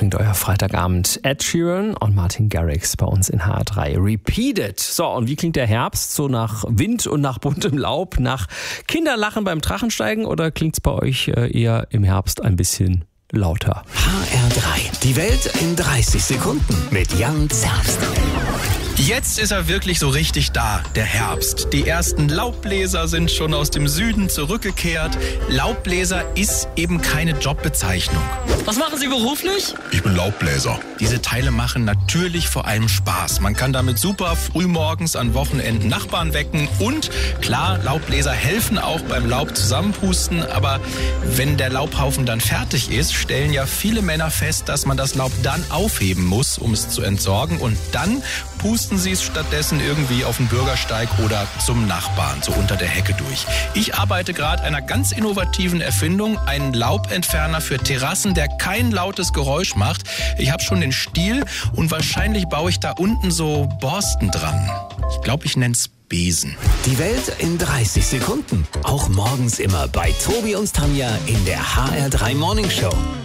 klingt euer Freitagabend. Ed Sheeran und Martin Garrix bei uns in HR3 Repeated. So, und wie klingt der Herbst? So nach Wind und nach buntem Laub, nach Kinderlachen beim Drachensteigen oder klingt's bei euch eher im Herbst ein bisschen lauter? HR3, die Welt in 30 Sekunden mit Jan Zerbst. Jetzt ist er wirklich so richtig da, der Herbst. Die ersten Laubbläser sind schon aus dem Süden zurückgekehrt. Laubbläser ist eben keine Jobbezeichnung. Was machen Sie beruflich? Ich bin Laubbläser. Diese Teile machen natürlich vor allem Spaß. Man kann damit super frühmorgens an Wochenenden Nachbarn wecken. Und klar, Laubbläser helfen auch beim Laub zusammenpusten. Aber wenn der Laubhaufen dann fertig ist, stellen ja viele Männer fest, dass man das Laub dann aufheben muss, um es zu entsorgen. Und dann pusten sie es stattdessen irgendwie auf den Bürgersteig oder zum Nachbarn, so unter der Hecke durch. Ich arbeite gerade an einer ganz innovativen Erfindung, einen Laubentferner für Terrassen, der kein lautes Geräusch macht. Ich habe schon den Stiel und wahrscheinlich baue ich da unten so Borsten dran. Ich glaube, ich nenne es Besen. Die Welt in 30 Sekunden. Auch morgens immer bei Tobi und Tanja in der HR3 Morning Show.